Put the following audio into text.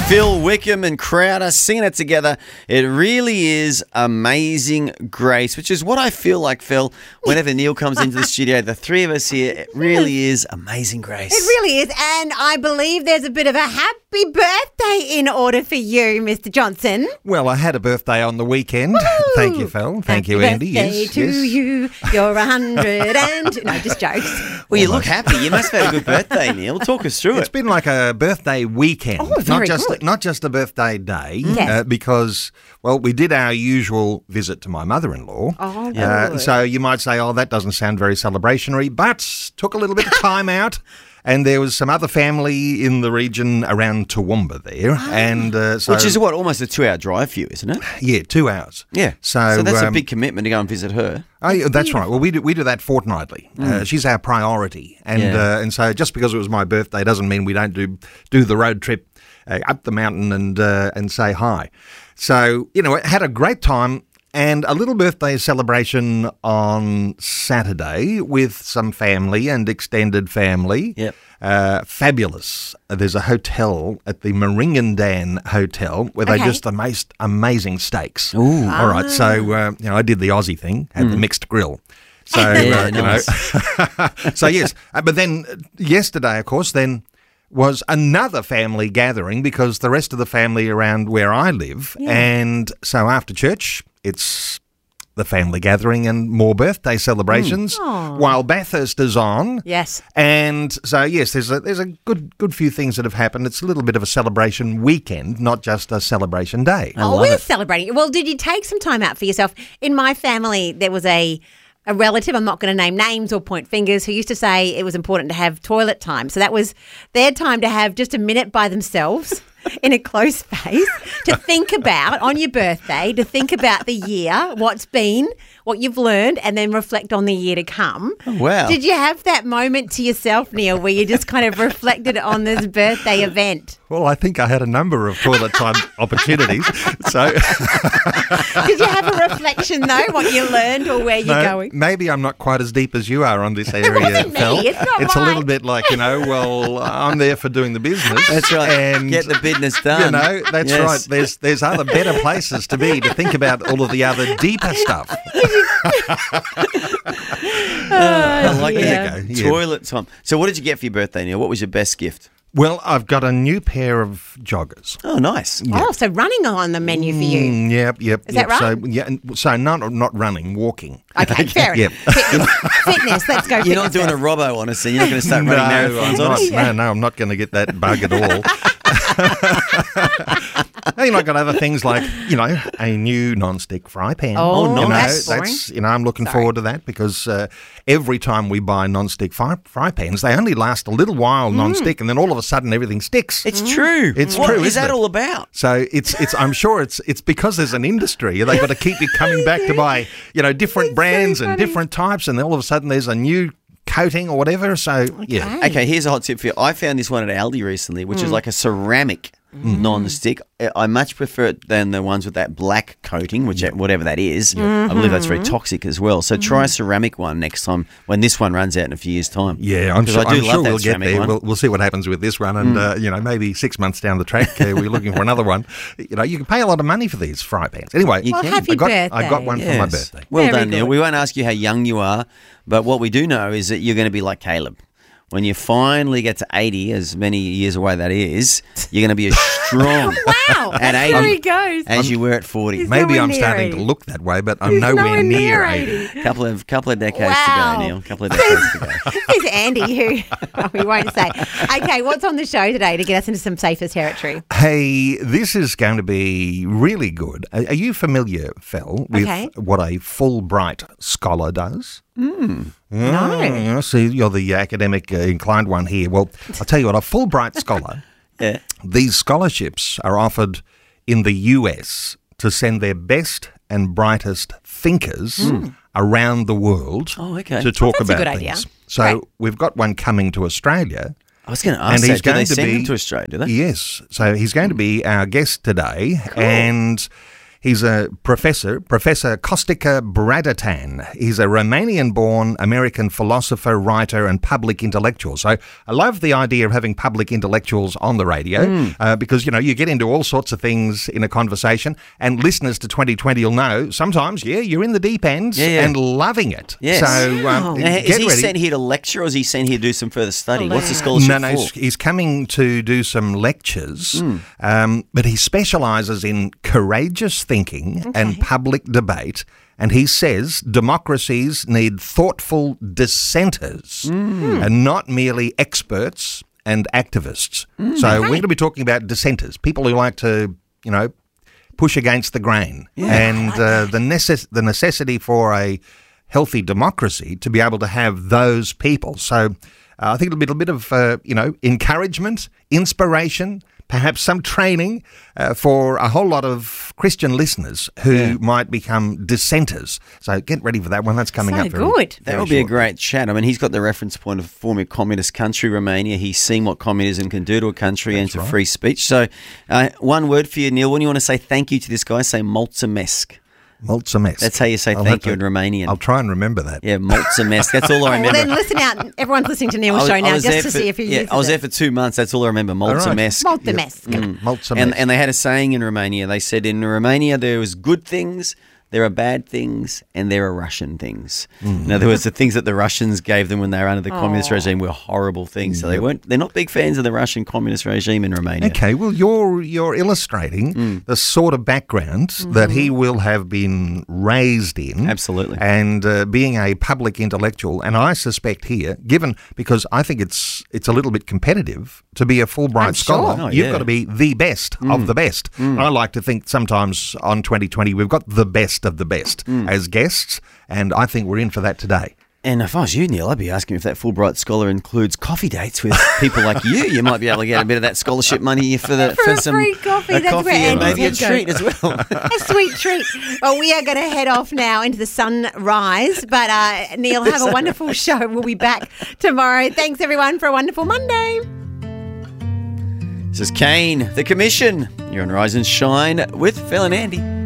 Phil Wickham and Crowder singing it together. It really is Amazing Grace, which is what I feel like, Phil, whenever Neil comes into the studio. The three of us here, it really is Amazing Grace. It really is. And I believe there's a bit of a happy birthday in order for you, Mr. Johnson. Well, I had a birthday on the weekend. Woo! Thank you, Phil. Thank you, Andy. Birthday Yes, to yes. you. You're 100 and... No, just jokes. Well, you look happy. You must have had a good birthday, Neil. Talk us through It's it. been like a birthday weekend, Oh, very good. not just a birthday day, Yes. because, well, we did our usual visit to my mother-in-law. Oh, good. So you might say, oh, that doesn't sound very celebrationary, but took a little bit of time out. And there was some other family in the region around Toowoomba there. And so... Which is what, almost a 2-hour drive for you, isn't it? Yeah, 2 hours. Yeah. So that's a big commitment to go and visit her. Oh, yeah, that's right. Well, we do that fortnightly. She's our priority, and so just because it was my birthday doesn't mean we don't do the road trip up the mountain and say hi. So I had a great time and a little birthday celebration on Saturday with some family and extended family. Yep. Fabulous. There's a hotel at the Maringandan Hotel where they just the most amazing steaks. Ooh. All right. So, I did the Aussie thing, had the mixed grill. So, nice. So yes. But then yesterday, of course, was another family gathering because the rest of the family around where I live. Yeah. And so after church, it's the family gathering and more birthday celebrations while Bathurst is on. Yes. And so, yes, there's a good few things that have happened. It's a little bit of a celebration weekend, not just a celebration day. We're celebrating. Well, did you take some time out for yourself? In my family, there was a relative, I'm not going to name names or point fingers, who used to say it was important to have toilet time. So that was their time to have just a minute by themselves in a close space to think about, on your birthday, to think about the year, what's been, what you've learned, and then reflect on the year to come. Oh, wow. Did you have that moment to yourself, Neil, where you just kind of reflected on this birthday event? Well, I think I had a number of toilet time opportunities. So Did you have a reflection, though, what you learned or where you're going? maybe I'm not quite as deep as you are on this area, wasn't me. Phil. It's not a mine. little bit like, I'm there for doing the business. That's right. And Get the business done. that's Yes. right. There's other better places to be to think about all of the other deeper stuff. I like Yeah. it. Yeah. Toilet time. So what did you get for your birthday, Neil? What was your best gift? Well, I've got a new pair of joggers. Oh, nice. Oh, so running on the menu for you. Yep. Is that right? So not running, walking. Okay, fair Yep. enough. Fitness, let's go You're fitness not doing a first. Robbo on us, then you're not going to start running marathons on us. No, I'm not going to get that bug at all. I've got other things like, a new non-stick fry pan. Oh, nice. that's I'm looking forward to that because every time we buy non-stick fry pans, they only last a little while non-stick, and then all of a sudden everything sticks. It's true. It's What true, is isn't that it? all about? So it's I'm sure it's because there's an industry. They've got to keep you coming back to buy, different brands and different types, and then all of a sudden there's a new coating or whatever. So yeah. Okay, here's a hot tip for you. I found this one at Aldi recently, which is like a ceramic non-stick. I much prefer it than the ones with that black coating, which whatever that is. I believe that's very toxic as well. So try a ceramic one next time when this one runs out in a few years' time. Yeah, I'm 'Cause sure, I do I'm love sure that we'll get ceramic there. one. We'll see what happens with this one, and maybe 6 months down the track, we're looking for another one. You can pay a lot of money for these fry pans. Anyway, You can. happy birthday. I got one for my birthday. Well Very done, Neil. good. We won't ask you how young you are, but what we do know is that you're going to be like Caleb. When you finally get to 80, as many years away that is, you're going to be as strong Wow, at there 80 he goes. as you were at 40. He's Maybe nowhere I'm near starting 80. to look that way, but I'm He's nowhere near 80. Couple of decades Wow. to go, Neil. Couple of decades to go. This is Andy, who we won't say. Okay, what's on the show today to get us into some safer territory? Hey, this is going to be really good. Are you familiar, Phil, with Okay. what a Fulbright scholar does? No. See, you're the academic inclined one here. Well, I'll tell you what, a Fulbright scholar, Yeah. these scholarships are offered in the US to send their best and brightest thinkers around the world Oh, okay. to talk that's a about good things. idea. So Great. we've got one coming to Australia. I was going to And ask he's that. Do they going to send be- them to Australia, do they? Yes. So he's going to be our guest today. And He's a Professor Kostika Bradatan. He's a Romanian-born American philosopher, writer, and public intellectual. So I love the idea of having public intellectuals on the radio because, you get into all sorts of things in a conversation, and listeners to 2020 will know sometimes, you're in the deep end and loving it. Yes. So now, is he sent here to lecture, or is he sent here to do some further study? What's the scholarship for? He's coming to do some lectures, but he specialises in courageous thinking and public debate, and he says democracies need thoughtful dissenters and not merely experts and activists. So we're going to be talking about dissenters, people who like to, push against the grain, and the necessity for a healthy democracy to be able to have those people. So I think it'll be a bit of, encouragement, inspiration, perhaps some training for a whole lot of Christian listeners who might become dissenters. So get ready for that one. That's coming up. That will be a great chat. I mean, he's got the reference point of former communist country, Romania. He's seen what communism can do to a country and to free speech. So one word for you, Neil. When you want to say thank you to this guy, say mulțumesc. Mulțumesc. That's how you say thank you in Romanian. I'll try and remember that. Yeah, mulțumesc. That's all I remember. Well, then listen out. Everyone's listening to Neil's show now just to see if he uses it. I was there for 2 months. That's all I remember. Mulțumesc. Mulțumesc. Mulțumesc. And they had a saying in Romania. They said in Romania there was good things, there are bad things, and there are Russian things. In other words, the things that the Russians gave them when they were under the communist regime were horrible things. So they're not big fans of the Russian communist regime in Romania. Okay, well, you're illustrating the sort of background that he will have been raised in. Absolutely. And being a public intellectual, and I suspect here, because I think it's a little bit competitive to be a Fulbright scholar, you've got to be the best of the best. I like to think sometimes on 2020 we've got the best of the best as guests, and I think we're in for that today. And if I was you, Neil, I'd be asking if that Fulbright scholar includes coffee dates with people like you. You might be able to get a bit of that scholarship money for some free coffee. That's coffee where and maybe a Andy's treat as well. A sweet treat. Well, we are going to head off now into the sunrise. But Neil, have a wonderful show. We'll be back tomorrow. Thanks, everyone, for a wonderful Monday. This is Kane, The Commission. You're on Rise and Shine with Phil and Andy.